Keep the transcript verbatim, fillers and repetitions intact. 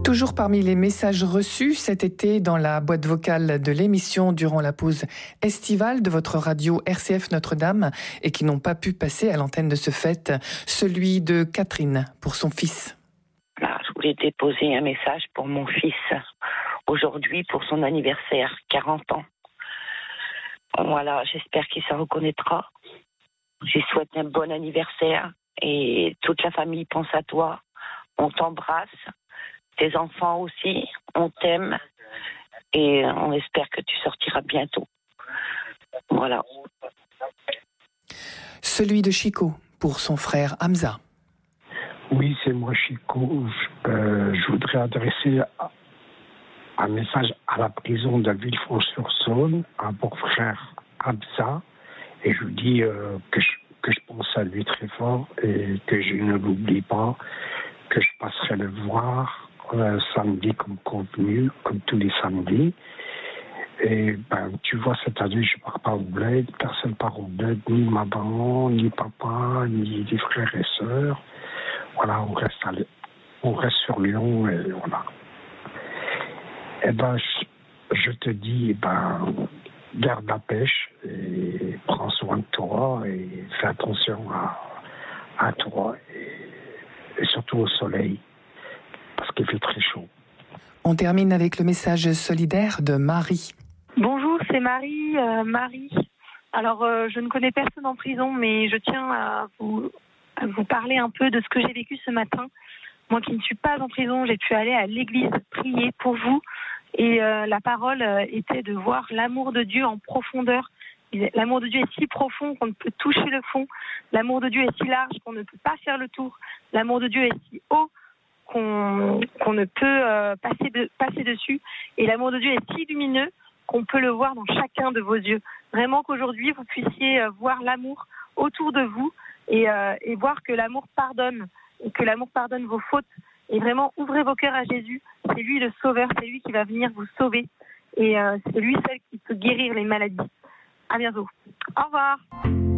Toujours parmi les messages reçus cet été dans la boîte vocale de l'émission durant la pause estivale de votre radio R C F Notre-Dame et qui n'ont pas pu passer à l'antenne de ce fait, celui de Catherine pour son fils. Là, je voulais déposer un message pour mon fils aujourd'hui pour son anniversaire, quarante ans. Voilà, j'espère qu'il se reconnaîtra. Je lui souhaite un bon anniversaire et toute la famille pense à toi. On t'embrasse. Tes enfants aussi, on t'aime et on espère que tu sortiras bientôt. Voilà. Celui de Chico pour son frère Hamza. Oui, c'est moi Chico. Je, euh, je voudrais adresser un message à la prison de Villefranche-sur-Saône, à mon frère Hamza, et je lui dis euh, que, je, que je pense à lui très fort et que je ne l'oublie pas, que je passerai le voir Euh, samedi comme convenu, comme tous les samedis. Et ben, tu vois, cette année, je ne pars pas au bled, personne ne part au bled, ni maman, ni papa, ni les frères et sœurs. Voilà, on reste, à, on reste sur Lyon et voilà. Et ben, je, je te dis, ben, garde la pêche et prends soin de toi et fais attention à, à toi et, et surtout au soleil. Parce qu'il fait très chaud. On termine avec le message solidaire de Marie. Bonjour, c'est Marie. Euh, Marie. Alors, euh, je ne connais personne en prison, mais je tiens à vous, à vous parler un peu de ce que j'ai vécu ce matin. Moi qui ne suis pas en prison, j'ai pu aller à l'église prier pour vous. Et euh, la parole euh, était de voir l'amour de Dieu en profondeur. L'amour de Dieu est si profond qu'on ne peut toucher le fond. L'amour de Dieu est si large qu'on ne peut pas faire le tour. L'amour de Dieu est si haut Qu'on, qu'on ne peut euh, passer, de, passer dessus. Et l'amour de Dieu est si lumineux qu'on peut le voir dans chacun de vos yeux. Vraiment qu'aujourd'hui, vous puissiez euh, voir l'amour autour de vous et, euh, et voir que l'amour pardonne, et que l'amour pardonne vos fautes. Et vraiment, ouvrez vos cœurs à Jésus. C'est lui le sauveur, c'est lui qui va venir vous sauver. Et euh, c'est lui seul qui peut guérir les maladies. À bientôt. Au revoir.